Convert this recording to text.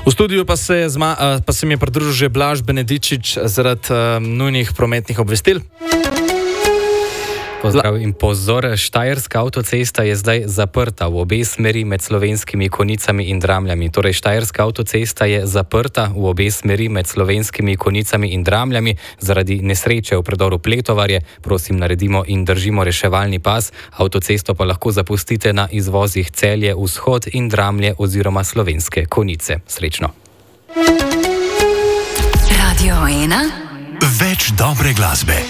V studiu pa se mi je pridružil Blaž Benedičič zaradi nujnih prometnih obvestil. Pozdrav in pozor, Štajerska avtocesta je zdaj zaprta v obe smeri med Slovenskimi Konicami in Dramljami. Torej, Štajerska avtocesta je zaprta v obe smeri med Slovenskimi Konicami in Dramljami zaradi nesreče v predoru Pletovarje. Prosim, naredimo in držimo reševalni pas. Avtocesto pa lahko zapustite na izvozih Celje, Vzhod in Dramlje oziroma Slovenske Konice. Srečno. Radio 1. Več dobre glasbe.